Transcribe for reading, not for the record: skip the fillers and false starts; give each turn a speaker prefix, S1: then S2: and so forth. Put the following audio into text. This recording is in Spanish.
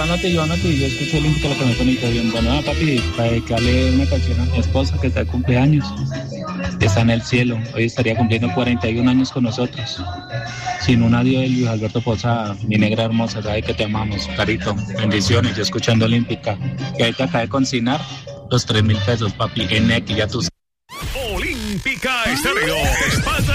S1: Ivanote, yo escuché Olímpica, lo que me conectó bien. Bueno, papi, para dedicarle una canción a mi esposa que está de cumpleaños. Está en el cielo, hoy estaría cumpliendo 41 años con nosotros. Sin un adiós de Luis Alberto Posada, mi negra hermosa, sabe que te amamos, carito, bendiciones, yo escuchando Olímpica, que ahí te acabé de consignar los 3,000 pesos, papi, en X, ya tú sabes.
S2: Olímpica Estéreo,